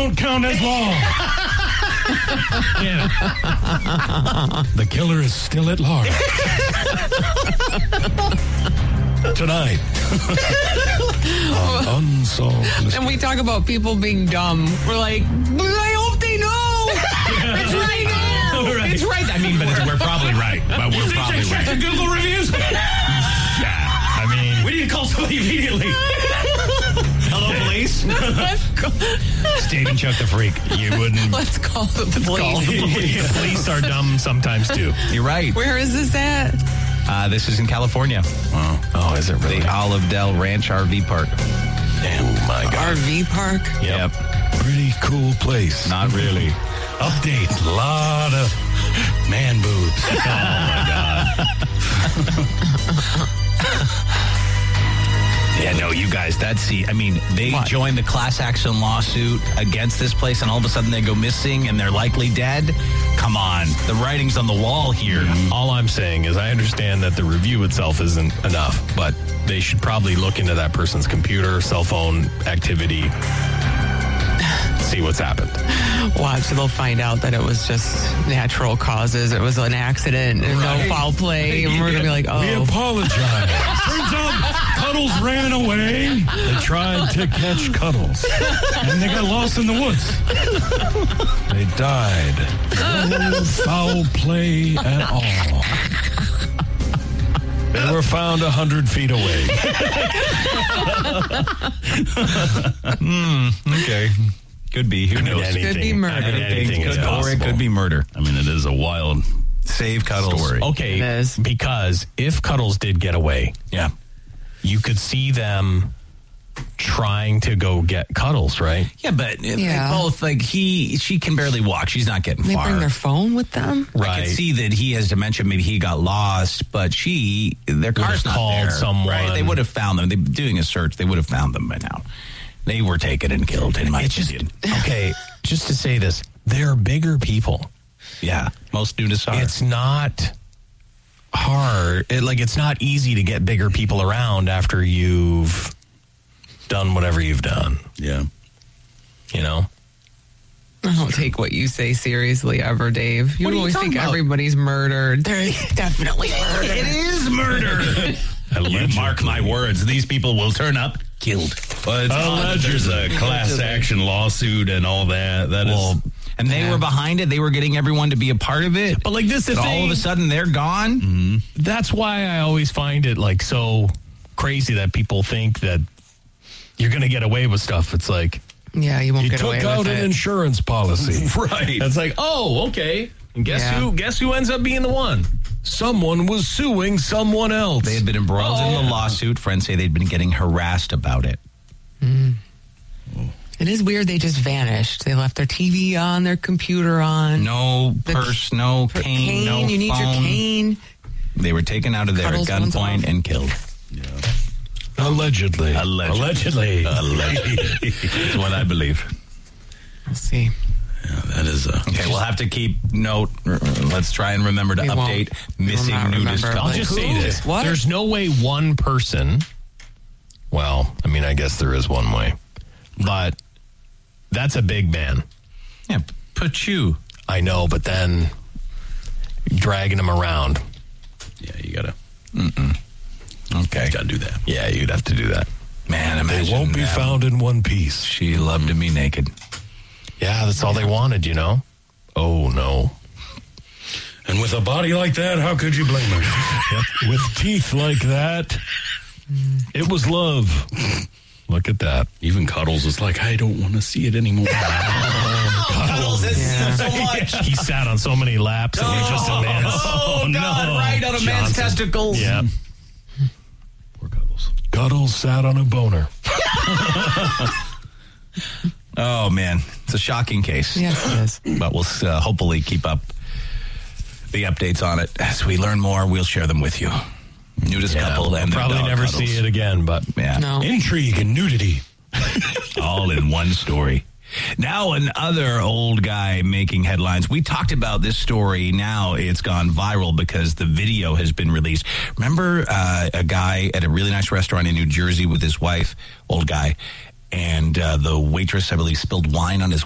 don't count as long. Yeah. The killer is still at large. Tonight. Unsolved Mystery. And we talk about people being dumb. We're like, I hope they know. It's right now. Right. It's right. I mean, but we're probably right. But we're probably right. Check the Google reviews. Yeah. I mean, We need to call somebody immediately. hello, police. Steve and Chuck the Freak. You wouldn't. Let's call the police. Call the police. Police are dumb sometimes, too. You're right. Where is this at? This is in California. Oh, is it really? The Olive Del Ranch RV Park. Oh, my God. RV park? Yep. Pretty cool place. Not really. Update. A lot of man boobs. Oh, my God. Yeah, no, you guys, they joined the class action lawsuit against this place, and all of a sudden they go missing and they're likely dead. Come on. The writing's on the wall here. All I'm saying is I understand that the review itself isn't enough, but they should probably look into that person's computer, cell phone activity, see what's happened. Watch, they'll find out that it was just natural causes. It was an accident and no foul play. And we're going to be like, We oh. apologize. Turns out Cuddles ran away. They tried to catch Cuddles. And they got lost in the woods. They died. No foul play at all. They were found 100 feet away. Okay. Could be. Who knows? Could be murder. Anything is Or it possible. could be murder. I mean, it is a wild Save Cuddles. story. Okay, It is. because if Cuddles did get away, Yeah. you could see them trying to go get Cuddles, right? Yeah, but they Yeah. both, she can barely walk. She's not getting They far. bring their phone with them? I Right. can see that he has dementia. Maybe he got lost, but their car's not called there. someone. Right? They would have found them. They're doing a search. They would have found them by now. They were taken and killed, in my opinion. Okay, just to say this, they're bigger people. Yeah, most nudists are. It's not hard. It's not easy to get bigger people around after you've done whatever you've done, Yeah. you know? I don't take what you say seriously ever, Dave. You What are you always talking think about? everybody's murdered. There's definitely murder. It is murder. You mark my words. These people will turn up killed. Well, it's odd that there's a class action lawsuit and all that. That is. And they were behind it. They were getting everyone to be a part of it. But this is But all of a sudden, they're gone. that's why I always find it so crazy that people think that you're going to get away with stuff. It's like, Yeah, you won't you get away took out with an it. insurance policy. Right. It's like, oh, okay. And guess Yeah. who ends up being the one? Someone was suing someone else. They had been embroiled in the lawsuit. Friends say they'd been getting harassed about it. It is weird they just vanished. They left their TV on, their computer on. No purse, no cane, no you need your phone. cane. They were taken out of there at Cuddles one's gunpoint off. and killed. Allegedly. Allegedly. That's what I believe. We'll see. Yeah, that is Okay, we'll have to keep note. Let's try and remember to We won't. update We will missing not nudist remember. I'll couples. just say this. What? There's no way one person, well, I guess there is one way, but that's a big man. Yeah, put you. I know, but then dragging him around. Yeah, you gotta Okay. do that. Yeah, you'd have to do that. Man, imagine They won't be that. found in one piece. She loved to be naked. Yeah, that's all they wanted, Oh, no. And with a body like that, how could you blame her? Yep. With teeth like that, it was love. Look at that. Even Cuddles is like, I don't want to see it anymore. Cuddles is so much. He sat on so many laps and he just a man's. Oh, God, right on a man's Johnson. testicles. Yeah. Poor Cuddles. Cuddles sat on a boner. Oh, man. It's a shocking case. Yes, it is. But we'll hopefully keep up the updates on it. As we learn more, we'll share them with you. Nudist couple and their probably dog never Cuddles. see it again, but Yeah. No. intrigue and nudity. All in one story. Now another old guy making headlines. We talked about this story. Now it's gone viral because the video has been released. Remember a guy at a really nice restaurant in New Jersey with his wife, old guy, and the waitress, I believe, spilled wine on his